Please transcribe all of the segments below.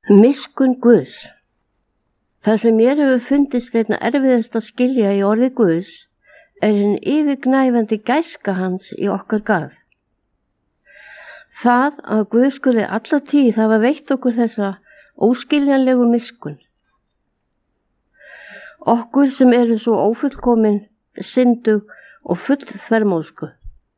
Miskunn Guðs. Það sem mér hefur fundist einna erfiðast að skilja í orði Guðs er hinn yfirgnæfandi gæska hans í okkar garð. Það að Guð skuli alla tíð hafa veitt okkur þessa óskiljanlegu miskunn. Okkur sem eru svo ófullkomin, syndug og full þvermóðsku.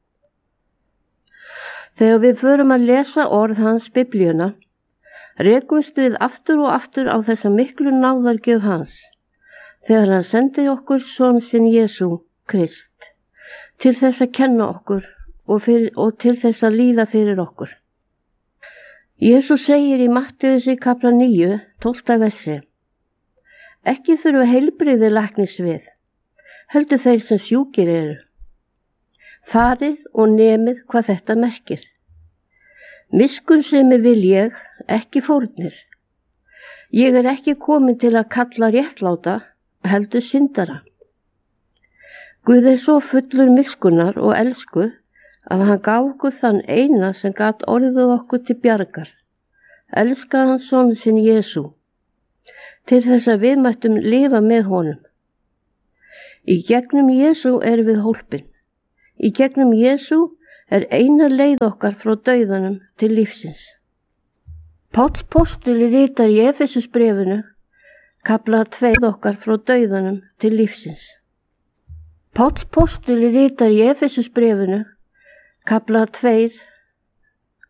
Þegar við förum að lesa orð hans Biblíuna, rekumst við aftur og aftur á þessa miklu náðargjöf hans, þegar hann sendi okkur son sinn Jesú Krist, til þess að kenna okkur og til þess að líða fyrir okkur. Jesú segir í Mattheusi kapla 9, 12. versi: Ekki þurfa heilbrigði læknis við, heldur þeir sem sjúkir eru. Farið og nemið hvað þetta merkir. Miskunnsemi vil ég, ekki fórnir. Ég er ekki komin til að kalla réttláta, heldur syndara. Guð er svo fullur miskunnar og elsku að hann gaf okkur þann eina sem gat orðið okkur til bjargar. Elskaði hann son sinn Jesú, til þess að við mættum lifa með honum. Í gegnum Jesú erum við hólpin. Í gegnum Jesú er eina leið okkar frá dauðanum til lífsins. Páll postuli ritar í Efesusbréfinu, kapla 2 okkar frá dauðanum til lífsins. Páll postuli ritar í Efesusbréfinu, kapla 2